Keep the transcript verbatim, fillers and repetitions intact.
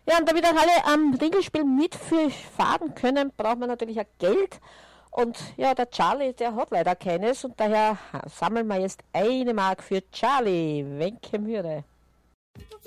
Ja, und damit auch alle am Ringelspiel mitfahren können, braucht man natürlich auch Geld. Und ja, der Charlie, der hat leider keines und daher sammeln wir jetzt eine Mark für Charlie. Wenke Mühre.